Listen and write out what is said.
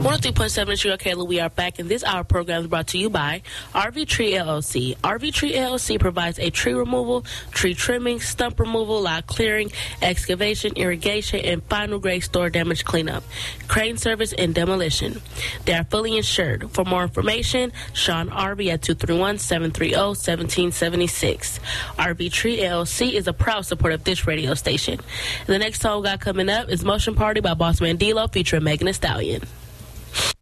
103.7 Trio Kayla, we are back, and this hour program is brought to you by RV Tree LLC. RV Tree LLC provides a tree removal, tree trimming, stump removal, lot clearing, excavation, irrigation, and final grade store damage cleanup, crane service, and demolition. They are fully insured. For more information, Sean RV at 231-730-1776. RV Tree LLC is a proud supporter of this radio station. And the next song we got coming up is Motion Party by Bossman D-Lo featuring Megan Thee Stallion.